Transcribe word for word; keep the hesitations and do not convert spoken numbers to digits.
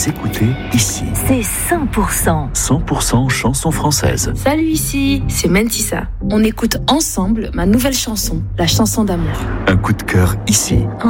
Vous écoutez ici. C'est cent pour cent. cent pour cent chansons françaises. Salut, ici, c'est Mentissa. On écoute ensemble ma nouvelle chanson, la chanson d'amour. Un coup de cœur ici.